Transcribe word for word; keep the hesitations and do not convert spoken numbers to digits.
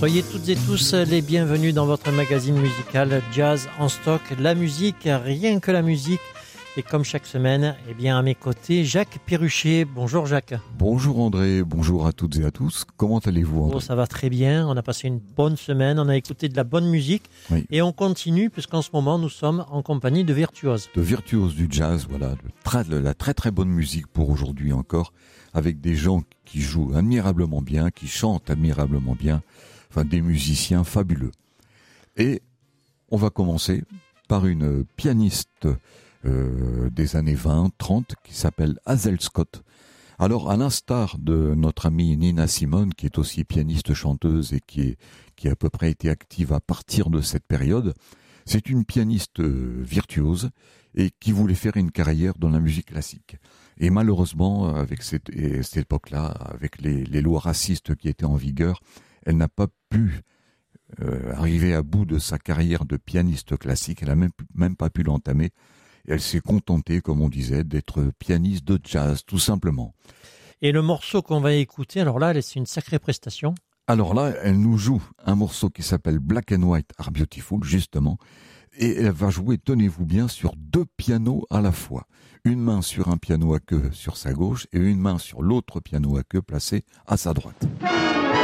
Soyez toutes et tous les bienvenus dans votre magazine musical Jazz en stock. La musique, rien que la musique. Et comme chaque semaine, eh bien à mes côtés, Jacques Perruchet. Bonjour Jacques. Bonjour André, bonjour à toutes et à tous. Comment allez-vous André ? Oh, ça va très bien, on a passé une bonne semaine, on a écouté de la bonne musique. Oui. Et on continue puisqu'en ce moment nous sommes en compagnie de virtuoses. De virtuoses du jazz, voilà, de, très, de la très très bonne musique pour aujourd'hui encore, avec des gens qui jouent admirablement bien, qui chantent admirablement bien, enfin des musiciens fabuleux. Et on va commencer par une pianiste Euh, des années vingt, trente, qui s'appelle Hazel Scott. Alors, à l'instar de notre amie Nina Simone, qui est aussi pianiste chanteuse et qui, est, qui a à peu près été active à partir de cette période, c'est une pianiste virtuose et qui voulait faire une carrière dans la musique classique. Et malheureusement, avec cette, cette époque-là, avec les, les lois racistes qui étaient en vigueur, elle n'a pas pu euh, arriver à bout de sa carrière de pianiste classique. Elle n'a même, même pas pu l'entamer. Et elle s'est contentée, comme on disait, d'être pianiste de jazz, tout simplement. Et le morceau qu'on va écouter, alors là, c'est une sacrée prestation. Alors là, elle nous joue un morceau qui s'appelle Black and White Are Beautiful, justement. Et elle va jouer, tenez-vous bien, sur deux pianos à la fois. Une main sur un piano à queue sur sa gauche et une main sur l'autre piano à queue placé à sa droite.